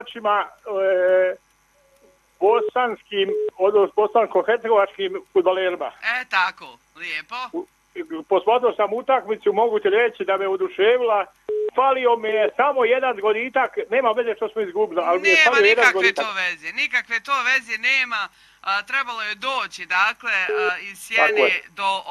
bosanskim, odnosno bosansko-hercegovačkim fudbalerima. Tako, lijepo. Posmatrao sam utakmicu, mogu ti reći da me oduševila. Falio mi je samo jedan golitak, nema veze što smo izgubili, ali mi je falio jedan golitak. Nikakve to veze nema. Trebalo je doći, dakle, iz Sjene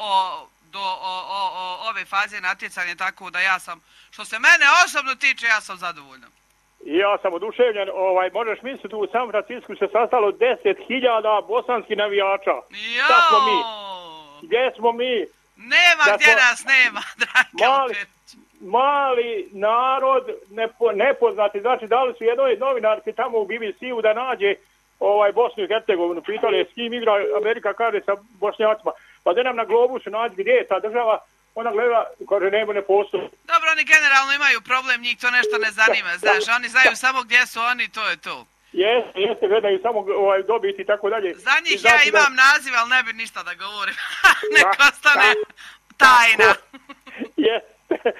do ove faze natjecanja, tako da ja sam, što se mene osobno tiče, ja sam zadovoljna. Ja sam oduševljen, možeš misliti, u San Francisku se sastalo 10.000 bosanskih navijača. Šta smo mi? Gdje smo mi? Nema gdje nas nema, dragi. Mali narod, nepoznati, znači dali su jednoj novinarki tamo u BBC-u da nađe Bosnu i Hercegovinu, pitali je s kim igra, Amerika kaže sa Bošnjacima, pa da nam na globusu nađi gdje je ta država, ona gleda, kaže ne postoji. Dobro, oni generalno imaju problem, njih to nešto ne zanima, znaš, oni znaju samo gdje su oni, to je to. Jeste, gledaju samo dobiti i tako dalje. Za njih ja imam naziv, ali ne bi ništa da govorim, nek ostane tajna. Jeste,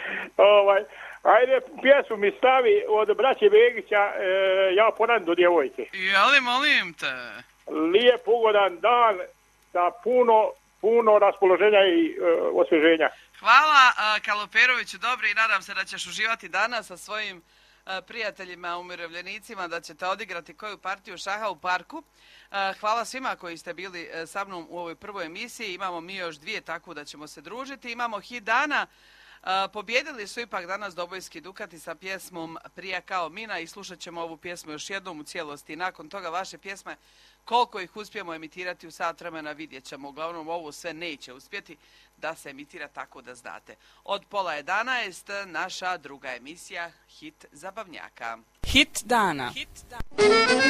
ajde, pjesmu mi stavi od braće Begića, ja ponad do djevojke. Jeli, molim te. Lijep, ugodan dan sa puno raspoloženja i osvježenja. Hvala Kaloperoviću, dobri, i nadam se da ćeš uživati danas sa svojim prijateljima, umirovljenicima, da ćete odigrati koju partiju šaha u parku. Hvala svima koji ste bili sa mnom u ovoj prvoj emisiji. Imamo mi još dvije, tako da ćemo se družiti. Imamo hit dana. Pobjedili su ipak danas Dobojski Dukati sa pjesmom Prija kao mina i slušat ćemo ovu pjesmu još jednom u cijelosti. Nakon toga vaše pjesme, koliko ih uspijemo emitirati u sat vremena, vidjet ćemo. Uglavnom ovo sve neće uspjeti da se emitira, tako da znate. Od 10:30 naša druga emisija Hit zabavnjaka. Hit dana.